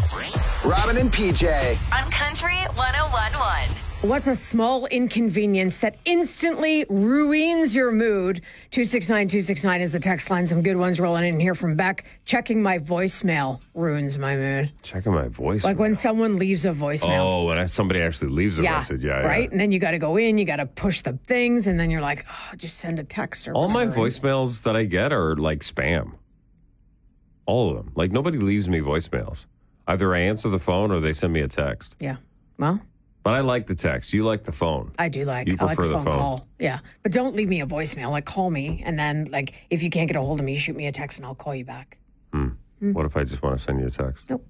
Robin and PJ. On Country 101.1. What's a small inconvenience that instantly ruins your mood? 269-269 is the text line. Some good ones rolling in here from Beck. Checking my voicemail ruins my mood. Checking my voicemail. Like when someone leaves a voicemail. Oh, when somebody actually leaves a message. Yeah, right? yeah. And then you got to go in, you got to push the things, and then you're like, oh, just send a text or All my whatever. voicemails that I get are like spam. All of them. Like nobody leaves me voicemails. Either I answer the phone or they send me a text. Yeah. Well, But I like the text. You like the phone. I do like. You I like prefer the the phone phone. call. Yeah, but don't leave me a voicemail. Like call me, and then like if you can't get a hold of me, shoot me a text, and I'll call you back. What if I just want to send you a text? Nope.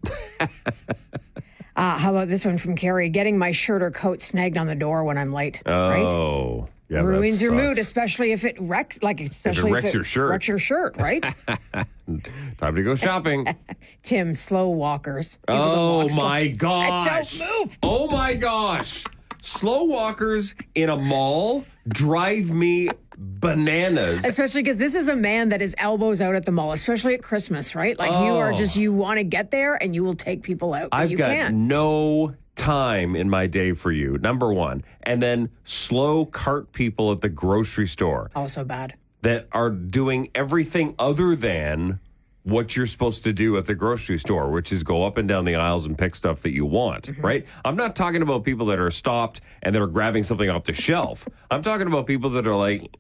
How about this one from Carrie? Getting my shirt or coat snagged on the door when I'm late. Right? Oh, yeah. Ruins that your sucks. mood, especially if it wrecks. Like especially wrecks your shirt. Wrecks your shirt, right? Time to go shopping. Tim, slow walkers. People that Oh walk slow. my gosh. Don't move. Oh my gosh. Slow walkers in a mall drive me bananas. Especially because this is a man that is elbows out at the mall, especially at Christmas, right? Like you want to get there and you will take people out. But I've you got can't. no time in my day for you, number one. And then slow cart people at the grocery store Also bad. that are doing everything other than what you're supposed to do at the grocery store, which is go up and down the aisles and pick stuff that you want, Mm-hmm. right? I'm not talking about people that are stopped and that are grabbing something off the shelf. I'm talking about people that are like,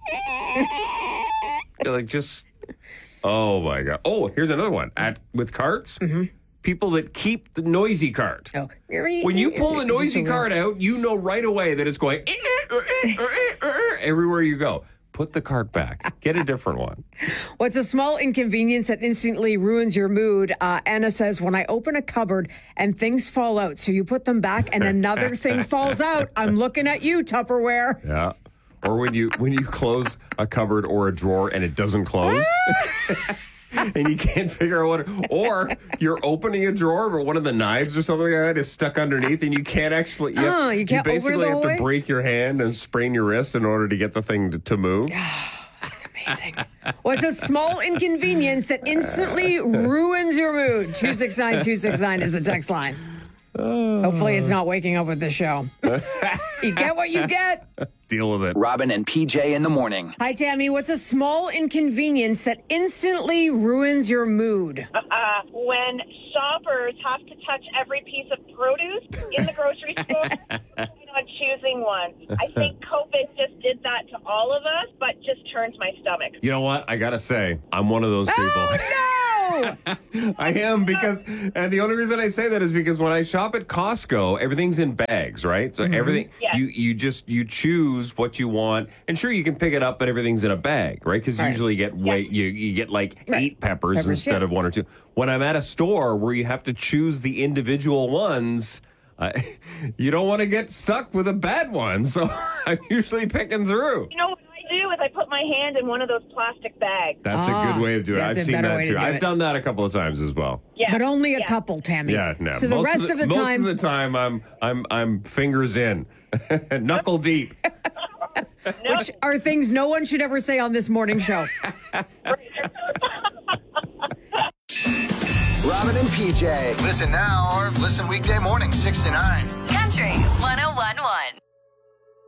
they're like just, oh my God. Oh, here's another one. With carts, people that keep the noisy cart. Oh. When you pull the noisy cart out, you know right away that it's going everywhere you go. Put the cart back. Get a different one. What's a small inconvenience that instantly ruins your mood? Anna says, when I open a cupboard and things fall out, so you put them back and another thing falls out, I'm looking at you, Tupperware. Yeah. Or when you close a cupboard or a drawer and it doesn't close. And you can't figure out or you're opening a drawer, but one of the knives or something like that is stuck underneath, and you can't actually. you can't open it basically the have whole to way? break your hand and sprain your wrist in order to get the thing to move. That's amazing. What's a small inconvenience that instantly ruins your mood? 269-269 is the text line. Hopefully it's not waking up with the show. You get what you get. Deal with it. Robin and PJ in the morning. Hi, Tammy. What's a small inconvenience that instantly ruins your mood? When shoppers have to touch every piece of produce in the grocery store, on choosing one. I think COVID just did that to all of us, but just turns my stomach. You know what? I gotta say, I'm one of those people. Oh, no! I am and the only reason I say that is because when I shop at Costco, everything's in bags, right? So everything, Yes. you choose what you want, and sure you can pick it up, but everything's in a bag, right? Because usually you get like 8 peppers instead of 1 or 2. When I'm at a store where you have to choose the individual ones, you don't want to get stuck with a bad one, so I'm usually picking through. You know what I do is I put my hand in one of those plastic bags. That's a good way of doing it. that's I've a seen better that way to too. do I've it. done that a couple of times as well. Yeah. But only a couple, Tammy. Yeah, no. So the rest of the time, most of the time, I'm fingers in, knuckle deep. which are things no one should ever say on this morning show. Robin and PJ. Listen now or listen weekday morning 6 to 9. Country 101.1.